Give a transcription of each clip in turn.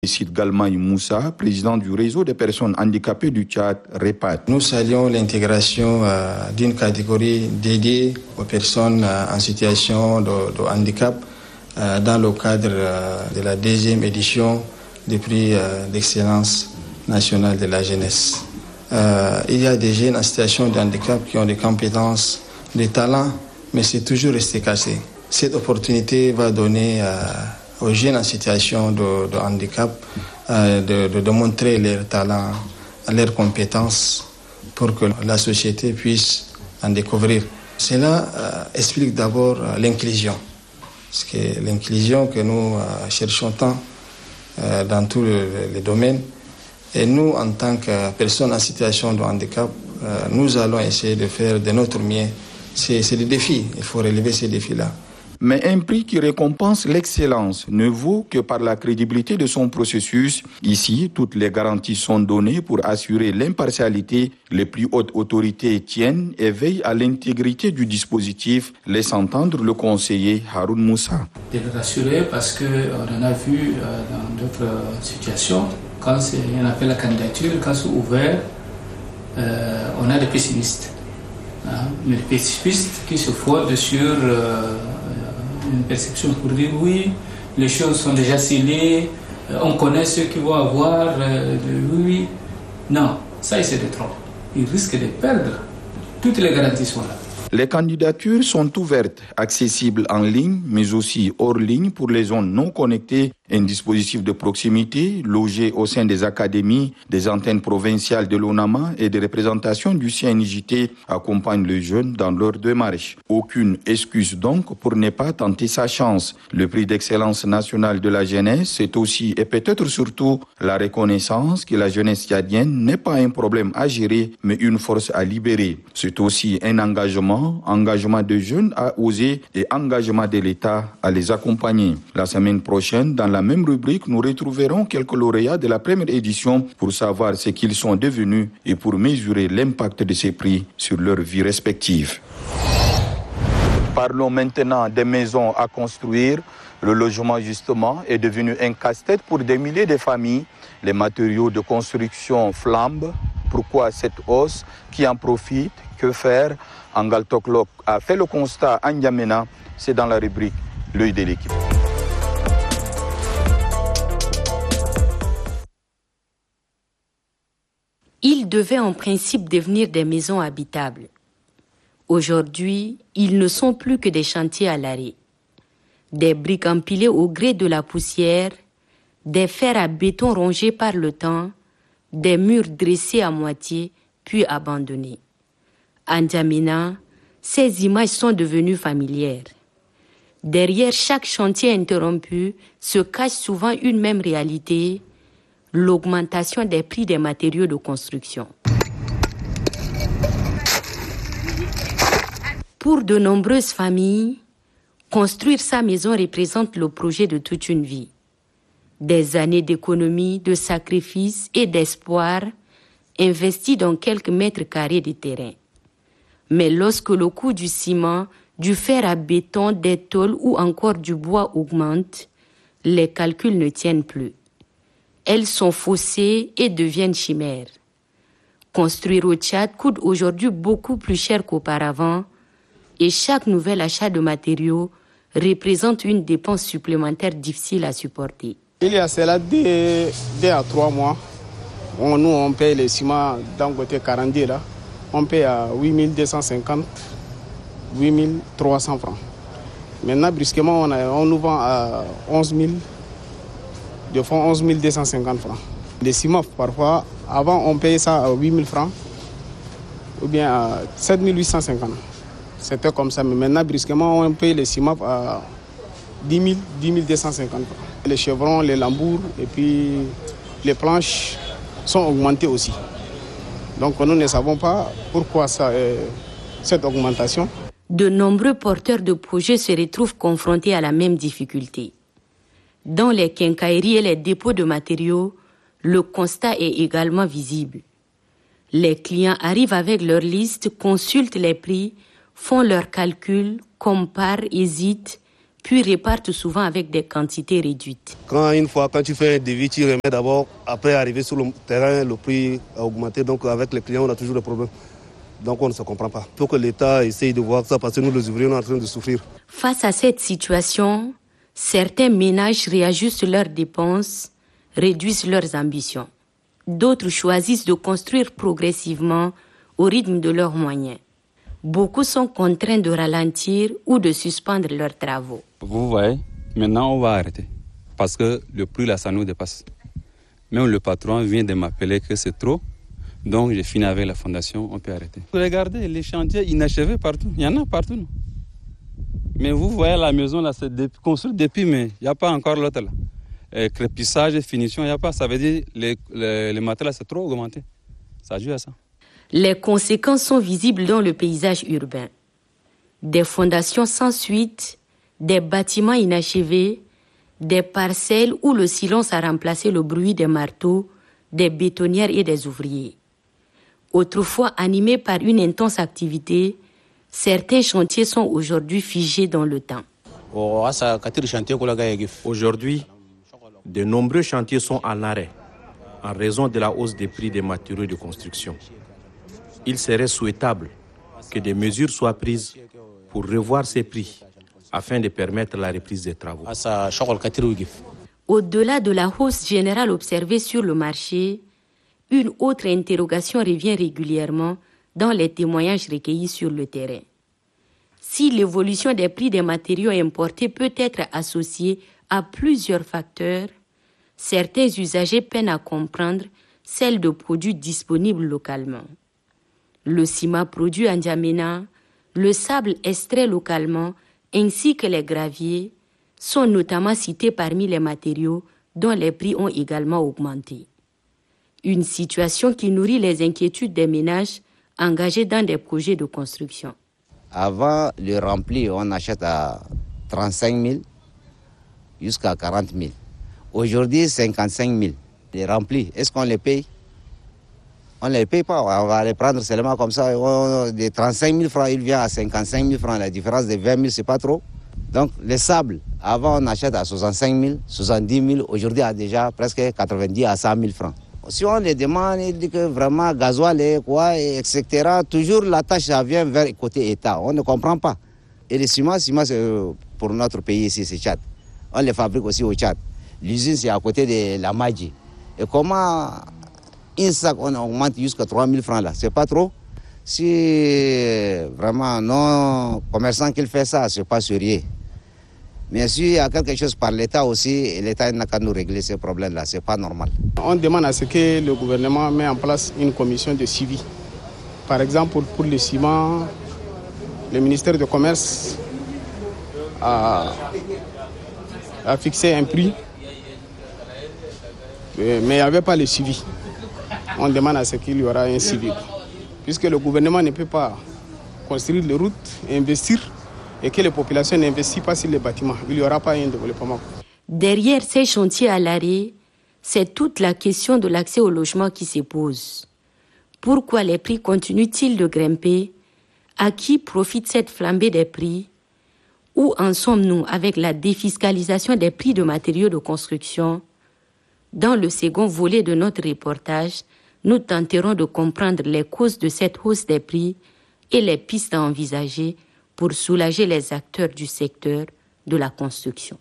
Cite Galmaï Moussa, président du réseau des personnes handicapées du Tchad, REPAD. Nous saluons l'intégration d'une catégorie dédiée aux personnes en situation de handicap dans le cadre de la 2e édition du prix d'excellence nationale de la jeunesse. Il y a des jeunes en situation de handicap qui ont des compétences, des talents, mais c'est toujours resté cassé. Cette opportunité va donner aux jeunes en situation de handicap de montrer leurs talents, leurs compétences pour que la société puisse en découvrir. Cela explique d'abord l'inclusion. Parce que l'inclusion que nous cherchons tant dans tous les domaines. Et nous, en tant que personnes en situation de handicap, nous allons essayer de faire de notre mieux. C'est des défis, il faut relever ces défis-là. Mais un prix qui récompense l'excellence ne vaut que par la crédibilité de son processus. Ici, toutes les garanties sont données pour assurer l'impartialité. Les plus hautes autorités tiennent et veillent à l'intégrité du dispositif, laisse entendre le conseiller Haroun Moussa. Je veux rassurer parce qu'on en a vu dans d'autres situations. Quand on a fait la candidature, quand c'est ouvert, on a des pessimistes. Mais des pessimistes qui se fondent sur une perception pour dire oui, les choses sont déjà scellées, on connaît ceux qui vont avoir oui. Non, ça c'est de trop. Ils risquent de perdre. Toutes les garanties sont là. Les candidatures sont ouvertes, accessibles en ligne, mais aussi hors ligne pour les zones non connectées. Un dispositif de proximité logé au sein des académies, des antennes provinciales de l'ONAMA et des représentations du CNJT accompagne les jeunes dans leur démarche. Aucune excuse donc pour ne pas tenter sa chance. Le prix d'excellence nationale de la jeunesse, c'est aussi et peut-être surtout la reconnaissance que la jeunesse tchadienne n'est pas un problème à gérer, mais une force à libérer. C'est aussi un engagement des jeunes à oser et engagement de l'État à les accompagner. La semaine prochaine, dans la même rubrique, nous retrouverons quelques lauréats de la première édition pour savoir ce qu'ils sont devenus et pour mesurer l'impact de ces prix sur leur vie respective. Parlons maintenant des maisons à construire. Le logement, justement, est devenu un casse-tête pour des milliers de familles. Les matériaux de construction flambent. Pourquoi cette hausse? Qui en profite? Que faire? Angal Toklok a fait le constat à N'Djamena. C'est dans la rubrique L'œil de l'équipe. Ils devaient en principe devenir des maisons habitables. Aujourd'hui, ils ne sont plus que des chantiers à l'arrêt. Des briques empilées au gré de la poussière, des fers à béton rongés par le temps, des murs dressés à moitié, puis abandonnés. À N'Djamena, ces images sont devenues familières. Derrière chaque chantier interrompu se cache souvent une même réalité, l'augmentation des prix des matériaux de construction. Pour de nombreuses familles, construire sa maison représente le projet de toute une vie. Des années d'économie, de sacrifice et d'espoir investis dans quelques mètres carrés de terrain. Mais lorsque le coût du ciment, du fer à béton, des tôles ou encore du bois augmente, les calculs ne tiennent plus. Elles sont faussées et deviennent chimères. Construire au Tchad coûte aujourd'hui beaucoup plus cher qu'auparavant et chaque nouvel achat de matériaux représente une dépense supplémentaire difficile à supporter. Il y a cela 2 à 3 mois. Nous, on paye le ciment d'un côté 40 là. On paye à 8250, 8300 francs. Maintenant, brusquement, on nous vend à 11 000. De font 11 250 francs. Les ciments, parfois, avant, on payait ça à 8 000 francs ou bien à 7 850. C'était comme ça. Mais maintenant, brusquement, on paye les ciments à 10 250 francs. Les chevrons, les lambours et puis les planches sont augmentées aussi. Donc, nous ne savons pas pourquoi cette augmentation. De nombreux porteurs de projets se retrouvent confrontés à la même difficulté. Dans les quincailleries et les dépôts de matériaux, le constat est également visible. Les clients arrivent avec leur liste, consultent les prix, font leurs calculs, comparent, hésitent, puis repartent souvent avec des quantités réduites. Quand tu fais un devis, tu remets d'abord, après arriver sur le terrain, le prix a augmenté. Donc avec les clients, on a toujours des problèmes. Donc on ne se comprend pas. Il faut que l'État essaye de voir ça parce que nous, les ouvriers, on est en train de souffrir. Face à cette situation, certains ménages réajustent leurs dépenses, réduisent leurs ambitions. D'autres choisissent de construire progressivement au rythme de leurs moyens. Beaucoup sont contraints de ralentir ou de suspendre leurs travaux. Vous voyez, maintenant on va arrêter parce que le prix là, ça nous dépasse. Même le patron vient de m'appeler que c'est trop, donc j'ai fini avec la fondation, on peut arrêter. Regardez les chantiers inachevés partout, il y en a partout. Non? Mais vous voyez la maison là, c'est construit depuis, mais il n'y a pas encore l'autre là. Crépissage et finition, il n'y a pas, ça veut dire les matériaux c'est trop augmenté. Ça joue à ça. Les conséquences sont visibles dans le paysage urbain. Des fondations sans suite, des bâtiments inachevés, des parcelles où le silence a remplacé le bruit des marteaux, des bétonnières et des ouvriers. Autrefois animés par une intense activité, certains chantiers sont aujourd'hui figés dans le temps. Aujourd'hui, de nombreux chantiers sont en arrêt en raison de la hausse des prix des matériaux de construction. Il serait souhaitable que des mesures soient prises pour revoir ces prix afin de permettre la reprise des travaux. Au-delà de la hausse générale observée sur le marché, une autre interrogation revient régulièrement dans les témoignages recueillis sur le terrain. Si l'évolution des prix des matériaux importés peut être associée à plusieurs facteurs, certains usagers peinent à comprendre celle de produits disponibles localement. Le ciment produit en N'Djamena, le sable extrait localement, ainsi que les graviers, sont notamment cités parmi les matériaux dont les prix ont également augmenté. Une situation qui nourrit les inquiétudes des ménages engagés dans des projets de construction. Avant le rempli, on achète à 35 000 jusqu'à 40 000. Aujourd'hui, 55 000. Les remplis, est-ce qu'on les paye? On ne les paye pas, on va les prendre seulement comme ça. De 35 000 francs, il vient à 55 000 francs. La différence de 20 000, c'est pas trop. Donc, les sables, avant, on achète à 65 000, 70 000. Aujourd'hui, à déjà presque 90 à 100 000 francs. Si on les demande, il dit que vraiment, gasoil, etc. Toujours, la tâche, ça vient vers le côté État. On ne comprend pas. Et le ciment, c'est pour notre pays ici, c'est Tchad. On les fabrique aussi au Tchad. L'usine, c'est à côté de la Madji. Et comment un sac, on augmente jusqu'à 3 000 francs là, c'est pas trop. Si vraiment non commerçant qui fait ça, c'est pas sérieux. Mais s'il y a quelque chose par l'État aussi, l'État n'a qu'à nous régler ces problèmes-là, c'est pas normal. On demande à ce que le gouvernement mette en place une commission de suivi. Par exemple, pour le ciment, le ministère du Commerce a fixé un prix, mais il n'y avait pas le suivi. On demande à ce qu'il y aura un suivi. Puisque le gouvernement ne peut pas construire les routes, investir, et que les populations n'investissent pas sur les bâtiments. Il n'y aura pas un développement. Derrière ces chantiers à l'arrêt, c'est toute la question de l'accès au logement qui se pose. Pourquoi les prix continuent-ils de grimper? À qui profite cette flambée des prix? Où en sommes-nous avec la défiscalisation des prix de matériaux de construction? Dans le second volet de notre reportage, nous tenterons de comprendre les causes de cette hausse des prix et les pistes à envisager pour soulager les acteurs du secteur de la construction.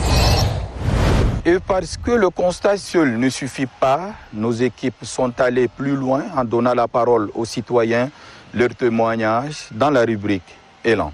Et parce que le constat seul ne suffit pas, nos équipes sont allées plus loin en donnant la parole aux citoyens, leurs témoignages dans la rubrique Élan.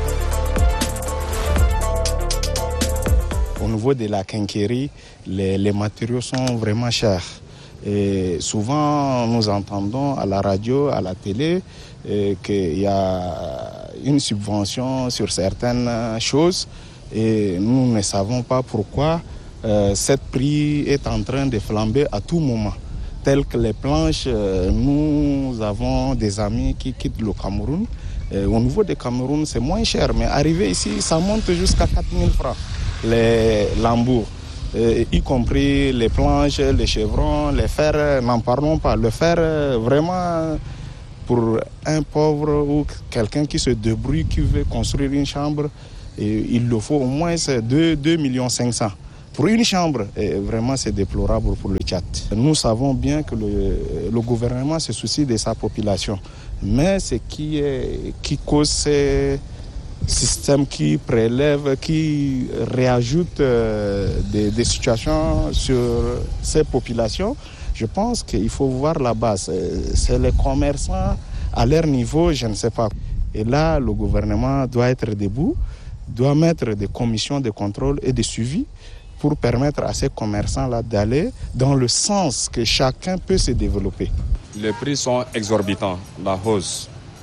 Au niveau de la quincaillerie, les matériaux sont vraiment chers. Et souvent, nous entendons à la radio, à la télé, qu'il y a une subvention sur certaines choses et nous ne savons pas pourquoi cette prix est en train de flamber à tout moment. Telles que les planches, nous avons des amis qui quittent le Cameroun. Et au niveau du Cameroun, c'est moins cher, mais arrivé ici, ça monte jusqu'à 4 000 francs, les lambours. Y compris les planches, les chevrons, les fers, n'en parlons pas. Le fer, vraiment, pour un pauvre ou quelqu'un qui se débrouille, qui veut construire une chambre, Et il le faut au moins 2,5 millions. Pour une chambre, vraiment c'est déplorable pour le Tchad. Nous savons bien que le gouvernement se soucie de sa population. Mais ce qui cause ces systèmes qui prélèvent, qui réajoutent des situations sur ces populations, je pense qu'il faut voir la base. C'est les commerçants à leur niveau, je ne sais pas. Et là, le gouvernement doit être debout, doit mettre des commissions de contrôle et de suivi pour permettre à ces commerçants-là d'aller dans le sens que chacun peut se développer. Les prix sont exorbitants, la hausse.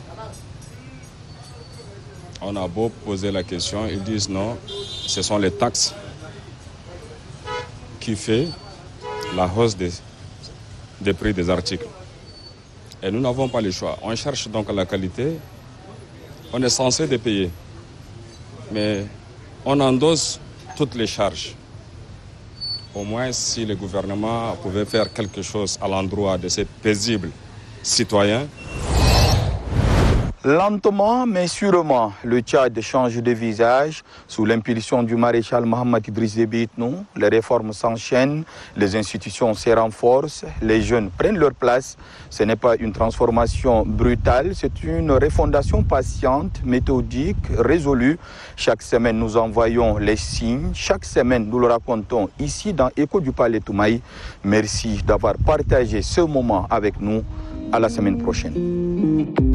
On a beau poser la question, ils disent non, ce sont les taxes qui font la hausse des prix des articles. Et nous n'avons pas le choix. On cherche donc la qualité, on est censé de payer, mais on endosse toutes les charges. Au moins, si le gouvernement pouvait faire quelque chose à l'endroit de ces paisibles citoyens. Lentement mais sûrement, le Tchad change de visage. Sous l'impulsion du maréchal Mohamed Idriss Déby Itno, les réformes s'enchaînent, les institutions se renforcent, les jeunes prennent leur place. Ce n'est pas une transformation brutale, c'est une refondation patiente, méthodique, résolue. Chaque semaine, nous envoyons les signes. Chaque semaine, nous le racontons ici dans Écho du Palais Toumaï. Merci d'avoir partagé ce moment avec nous. À la semaine prochaine.